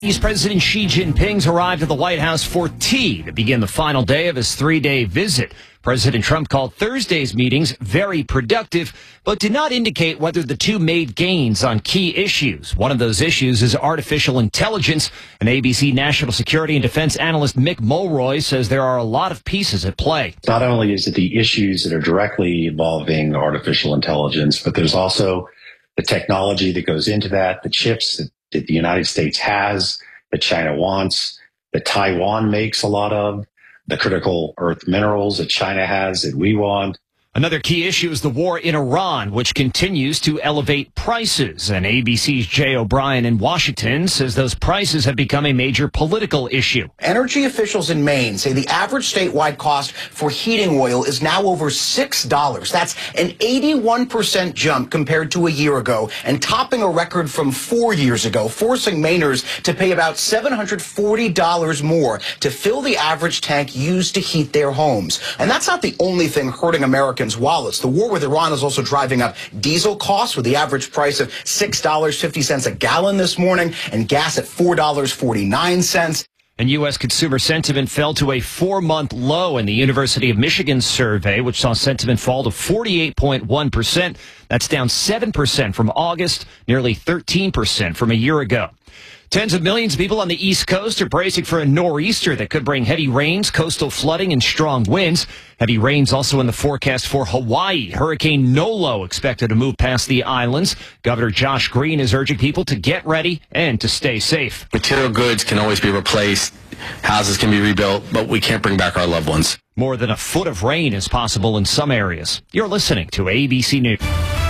Chinese President Xi Jinping's arrived at the White House for tea to begin the final day of his three-day visit. President Trump called Thursday's meetings very productive, but did not indicate whether the two made gains on key issues. One of those issues is artificial intelligence, and ABC national security and defense analyst Mick Mulroy says there are a lot of pieces at play. Not only is it the issues that are directly involving artificial intelligence, but there's also the technology that goes into that, the chips that the United States has, that China wants, that Taiwan makes a lot of, the critical earth minerals that China has that we want. Another key issue is the war in Iran, which continues to elevate prices. And ABC's Jay O'Brien in Washington says those prices have become a major political issue. Energy officials in Maine say the average statewide cost for heating oil is now over $6. That's an 81% jump compared to a year ago and topping a record from 4 years ago, forcing Mainers to pay about $740 more to fill the average tank used to heat their homes. And that's not the only thing hurting Americans' wallets. The war with Iran is also driving up diesel costs, with the average price of $6.50 a gallon this morning and gas at $4.49. And U.S. consumer sentiment fell to a 4-month low in the University of Michigan survey, which saw sentiment fall to 48.1%. That's down 7% from August, nearly 13% from a year ago. Tens of millions of people on the East Coast are bracing for a nor'easter that could bring heavy rains, coastal flooding, and strong winds. Heavy rains also in the forecast for Hawaii. Hurricane Nolo expected to move past the islands. Governor Josh Green is urging people to get ready and to stay safe. Material goods can always be replaced. Houses can be rebuilt, but we can't bring back our loved ones. More than a foot of rain is possible in some areas. You're listening to ABC News.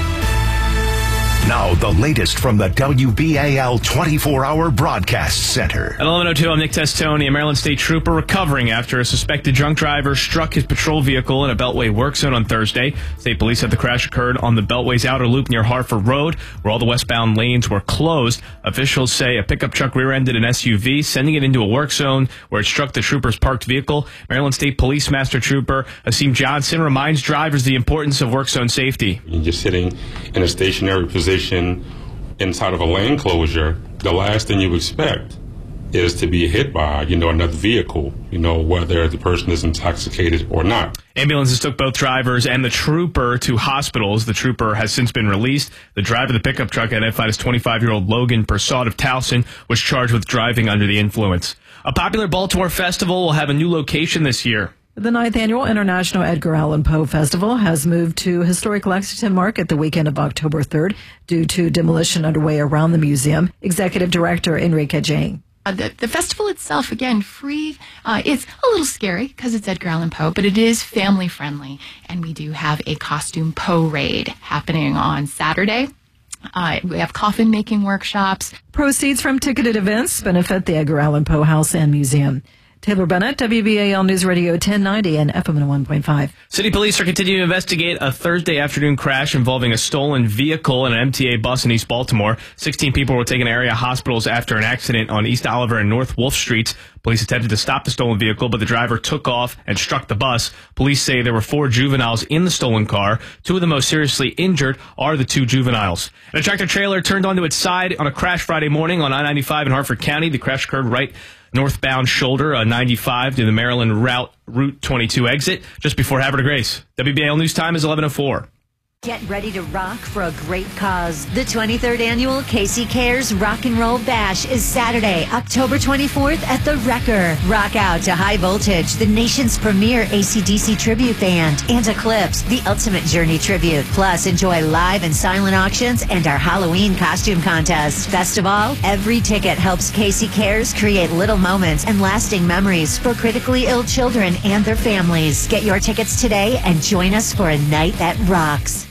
Now, the latest from the WBAL 24-hour broadcast center. At 11:02, I'm Nick Testoni. A Maryland State Trooper recovering after a suspected drunk driver struck his patrol vehicle in a Beltway work zone on Thursday. State police said the crash occurred on the Beltway's outer loop near Harford Road, where all the westbound lanes were closed. Officials say a pickup truck rear-ended an SUV, sending it into a work zone where it struck the trooper's parked vehicle. Maryland State Police Master Trooper Asim Johnson reminds drivers the importance of work zone safety. You're just sitting in a stationary position inside of a lane closure. The last thing you expect is to be hit by, another vehicle, whether the person is intoxicated or not. Ambulances took both drivers and the trooper to hospitals. The trooper has since been released. The driver of the pickup truck, identified as 25-year-old Logan Persaud of Towson, was charged with driving under the influence. A popular Baltimore festival will have a new location this year. The 9th Annual International Edgar Allan Poe Festival has moved to historic Lexington Market the weekend of October 3rd due to demolition underway around the museum. Executive Director Enrique Jane. The festival itself, again, free. It's a little scary because it's Edgar Allan Poe, but it is family friendly. And we do have a costume Poe-raid happening on Saturday. We have coffin making workshops. Proceeds from ticketed events benefit the Edgar Allan Poe House and Museum. Taylor Bennett, WBAL News Radio 1090 and FM 101.5. City police are continuing to investigate a Thursday afternoon crash involving a stolen vehicle and an MTA bus in East Baltimore. 16 people were taken to area hospitals after an accident on East Oliver and North Wolf Streets. Police attempted to stop the stolen vehicle, but the driver took off and struck the bus. Police say there were 4 juveniles in the stolen car. 2 of the most seriously injured are the 2 juveniles. A tractor trailer turned onto its side on a crash Friday morning on I-95 in Harford County. The crash occurred right northbound shoulder, 95 to the Maryland Route 22 exit, just before Havre de Grace. WBAL News Time is 11:04. Get ready to rock for a great cause. The 23rd Annual Casey Cares Rock and Roll Bash is Saturday, October 24th at the Wrecker. Rock out to High Voltage, the nation's premier AC/DC tribute band, and Eclipse, the Ultimate Journey tribute. Plus, enjoy live and silent auctions and our Halloween costume contest. Best of all, every ticket helps Casey Cares create little moments and lasting memories for critically ill children and their families. Get your tickets today and join us for a night that rocks.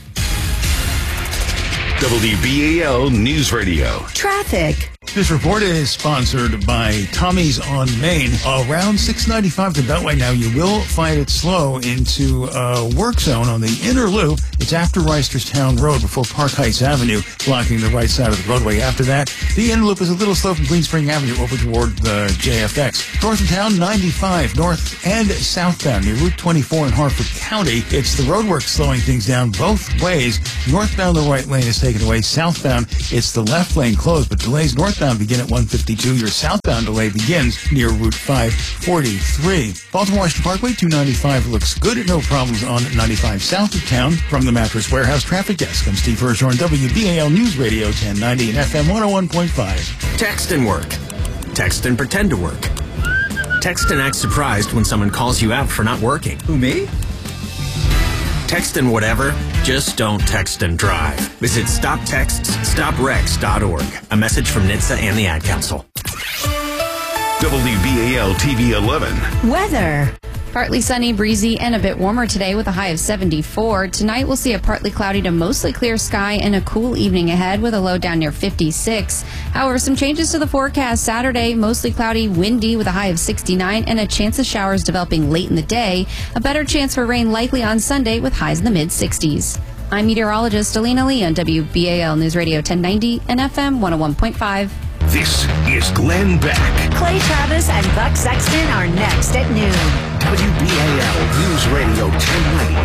WBAL News Radio. Traffic. This report is sponsored by Tommy's on Main. Around 695 to Beltway now, you will find it slow into a work zone on the inner loop. It's after Reisterstown Road before Park Heights Avenue, blocking the right side of the roadway. After that, the inner loop is a little slow from Green Spring Avenue over toward the JFX. North of town, 95, north and southbound near Route 24 in Harford County. It's the roadwork slowing things down both ways. Northbound, the right lane is taken away. Southbound, it's the left lane closed, but delays northbound westbound begin at 152. Your southbound delay begins near Route 543. Baltimore Washington Parkway 295 looks good. No problems on 95 south of town. From the Mattress Warehouse Traffic Desk, I'm Steve Hirschhorn, WBAL News Radio 1090 and FM 101.5. Text and work. Text and pretend to work. Text and act surprised when someone calls you out for not working. Who, me? Text and whatever, just don't text and drive. Visit StopTextsStopWrecks.org. A message from NHTSA and the Ad Council. WBAL TV 11. Weather. Partly sunny, breezy, and a bit warmer today with a high of 74. Tonight we'll see a partly cloudy to mostly clear sky and a cool evening ahead with a low down near 56. However, some changes to the forecast. Saturday, mostly cloudy, windy with a high of 69 and a chance of showers developing late in the day. A better chance for rain likely on Sunday with highs in the mid-60s. I'm meteorologist Alina Lee on WBAL News Radio 1090 and FM 101.5. This is Glenn Beck. Clay Travis and Buck Sexton are next at noon. WBAL News Radio 1090.